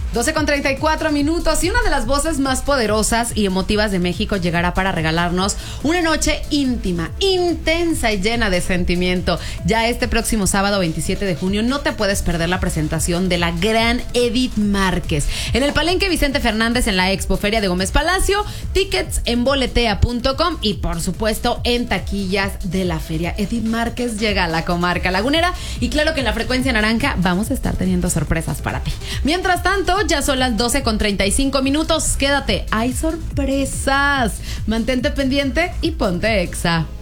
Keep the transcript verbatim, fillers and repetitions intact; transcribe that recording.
doce con treinta y cuatro minutos y una de las voces más poderosas y emotivas de México llegará para regalarnos una noche íntima, intensa y llena de sentimiento. Ya este próximo sábado veintisiete de junio no te puedes perder la presentación de la gran Edith Márquez en el Palenque Vicente Fernández en la Expoferia de Gómez Palacio. Tickets en boletea punto com y por supuesto en taquillas de la feria. Edith Márquez llega a la comarca lagunera y claro que en la frecuencia naranja vamos a estar teniendo sorpresas para ti. Mientras tanto, ya son las doce con treinta y cinco minutos. Quédate, hay sorpresas. Mantente pendiente y ponte Exa.